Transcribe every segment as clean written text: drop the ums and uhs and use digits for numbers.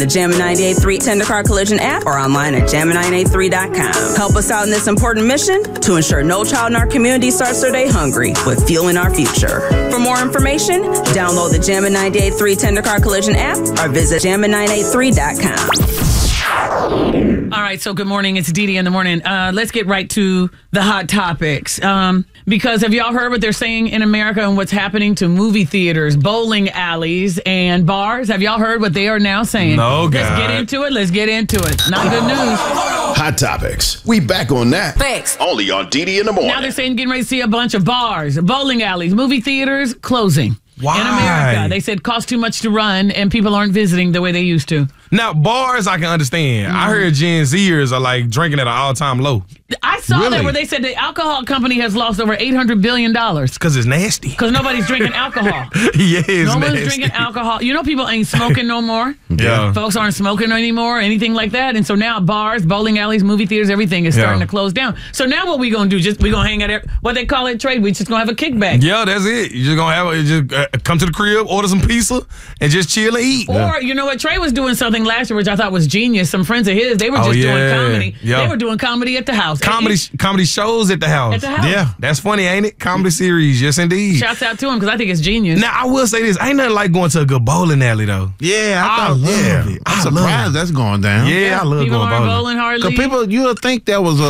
the Jammin' 98.3 Tender Car Collision app or online at jammin983.com. Help us out in this important mission to ensure no child in our community starts their day hungry with fueling our future. For more information, download the Jammin' 98.3 Tender Car Collision app or visit jammin983.com. All right, so good morning. It's Dee Dee in the morning. Let's get right to the hot topics. Because have y'all heard what they're saying in America and what's happening to movie theaters, bowling alleys, and bars? Have y'all heard what they are now saying? No, God. Let's get into it. Let's get into it. Not good news. Hot topics. We back on that. Thanks. Only on Dee Dee in the morning. Now they're saying getting ready to see a bunch of bars, bowling alleys, movie theaters closing. Why? In America. They said cost too much to run and people aren't visiting the way they used to. Now, bars I can understand. I heard Gen Zers are like drinking at an all-time low. I saw that where they said the alcohol company has lost over $800 billion. Because it's nasty. Because nobody's drinking alcohol. Yeah, it's no nasty. one's drinking alcohol. You know, people ain't smoking no more. Yeah. Folks aren't smoking anymore, anything like that. And so now bars, bowling alleys, movie theaters, everything is starting to close down. So now what we going to do? We going to hang out what they call it, trade. We just going to have a kickback. Yeah, that's it. You're just going to have come to the crib, order some pizza, and just chill and eat. Or, you know what, Trey was doing something last year, which I thought was genius. Some friends of his, they were just doing comedy. Yeah. They were doing comedy at the house. Comedy shows at the house. At the house. Yeah, that's funny, ain't it? Comedy series, yes indeed. Shouts out to him because I think it's genius. Now, I will say this. Ain't nothing like going to a good bowling alley, though. Yeah, I love it. I'm surprised that's going down. Yeah, I love people going aren't bowling. hardly. Because people, you would think that was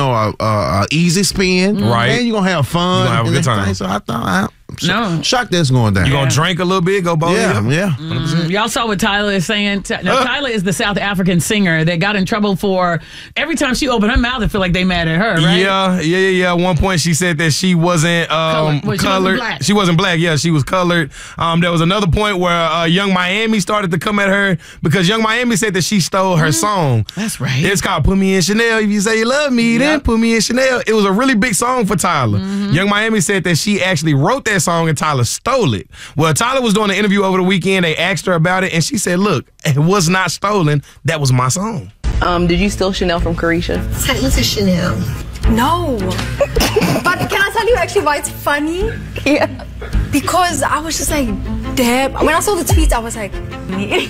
a easy spin. Right. And you're going to have fun. You're gonna have a good and everything. time. So I thought, No. shocked that's going down. You going to drink a little bit, go bowling? Yeah. Y'all saw what Tyler is saying. Now, Tyler is the South African singer that got in trouble for every time she opened her mouth, I feel like they mad at her, right? Yeah. At one point, she said that she wasn't Wait, she wasn't black. She wasn't black. Yeah, she was colored. There was another point where Young Miami started to come at her because Young Miami said that she stole her song. That's right. It's called "Put Me in Chanel." If you say you love me, then put me in Chanel. It was a really big song for Tyler. Young Miami said that she actually wrote that song and Tyler stole it. Well, Tyler was doing an interview over the weekend. They asked her about it, and she said, "Look, it was not stolen. That was my song." Did you steal Chanel from Carisha? Technically Chanel. No. But can I tell you actually why it's funny? Yeah. Because I was just like, damn. When I saw the tweets, I was like, me.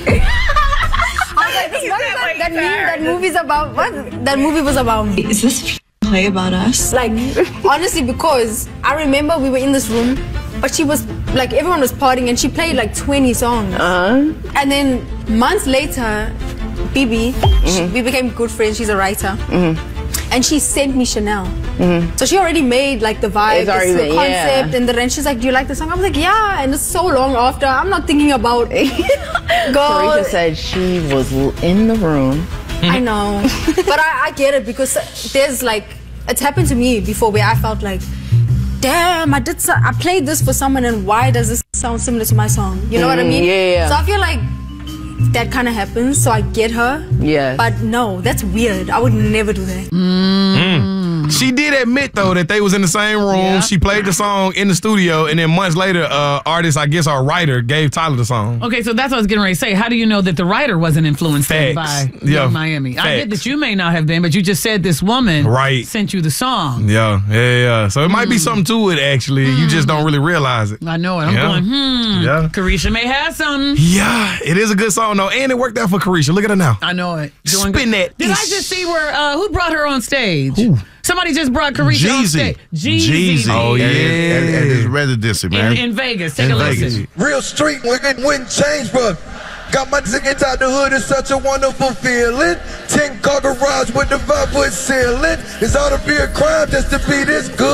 I was like, that movie's about, what? That movie was about me. Is this play about us? Like, honestly, because I remember we were in this room, but she was, like, everyone was partying and she played like 20 songs. And then months later, Bibi, we became good friends. She's a writer. And she sent me Chanel. So she already made like the vibe, the concept, and the rent. She's like, "Do you like the song?" I was like, "Yeah." And it's so long after. I'm not thinking about it. Carisha said she was in the room. I know, but I get it because there's like it's happened to me before where I felt like, damn, I played this for someone, and why does this sound similar to my song? You know what I mean? Yeah. So I feel like that kind of happens, so I get her. Yeah. But no, that's weird. I would never do that. She did admit, though, that they was in the same room. Yeah. She played the song in the studio, and then months later, artist, I guess our writer, gave Tyler the song. Okay, so that's what I was getting ready to say. How do you know that the writer wasn't influenced by Young Miami? I get that you may not have been, but you just said this woman sent you the song. Yeah. So it might be something to it, actually. You just don't really realize it. I know it. I'm going, Carisha may have something. Yeah, it is a good song, though. And it worked out for Carisha. Look at her now. I know it. Spin that. Did I just see where, who brought her on stage? Ooh. Somebody just brought Carisha on stage. Jeezy. Oh, yeah. At his residency, man. In Vegas. Take a listen. Real street wouldn't change, but got my ticket out the hood. It's such a wonderful feeling. 10-car garage with the 5-foot ceiling. It's ought to be a crime just to be this good.